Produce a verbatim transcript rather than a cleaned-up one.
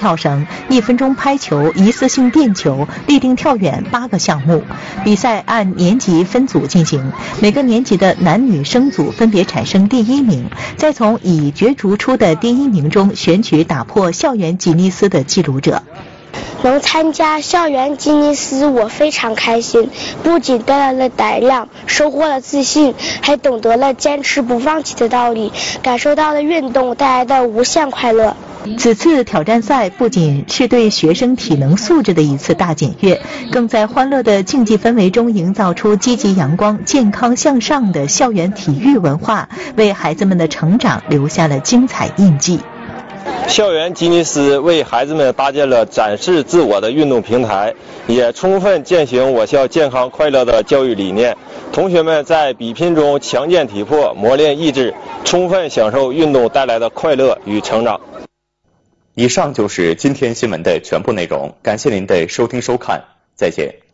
跳绳、一分钟拍球、一次性垫球、立定跳远八个项目。比赛按年级分组进行，每个年级的男女生组分别产生第一名，再从已角逐出的第一名中选取打破校园吉尼斯的记录者。 能参加校园吉尼斯，我非常开心，不仅带来了胆量，收获了自信，还懂得了坚持不放弃的道理，感受到了运动带来的无限快乐。 此次挑战赛不仅是对学生体能素质的一次大检阅，更在欢乐的竞技氛围中营造出积极阳光、健康向上的校园体育文化，为孩子们的成长留下了精彩印记。 校园吉尼斯为孩子们搭建了展示自我的运动平台，也充分践行我校健康快乐的教育理念。同学们在比拼中强健体魄，磨练意志，充分享受运动带来的快乐与成长。 以上就是今天新闻的全部内容，感谢您的收听收看，再见。